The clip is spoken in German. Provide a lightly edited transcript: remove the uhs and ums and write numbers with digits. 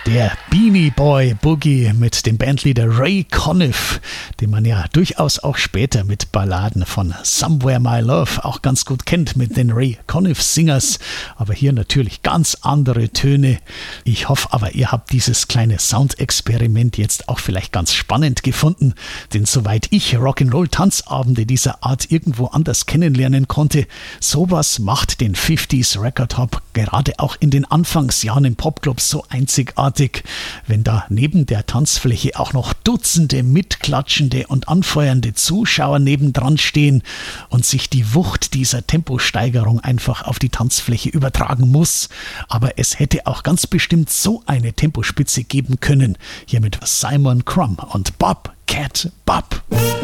Der Beanie Boy Boogie mit dem Bandleader Ray Conniff, den man ja durchaus auch später mit Balladen von Somewhere My Love auch ganz gut kennt, mit den Ray Conniff Singers. Aber hier natürlich ganz andere Töne. Ich hoffe aber, ihr habt dieses kleine Soundexperiment jetzt auch vielleicht ganz spannend gefunden, denn soweit ich Rock'n'Roll-Tanzabende dieser Art irgendwo anders kennenlernen konnte, sowas macht den 50s Record Hop gerade auch in den Anfangsjahren im Popclub so einzigartig, wenn da neben der Tanzfläche auch noch Dutzende mitklatschende und anfeuernde Zuschauer nebendran stehen und sich die Wucht dieser Temposteigerung einfach auf die Tanzfläche übertragen muss. Aber es hätte auch ganz bestimmt so eine Tempospitze geben können, hier mit Simon Crumb und Bob Cat Bob.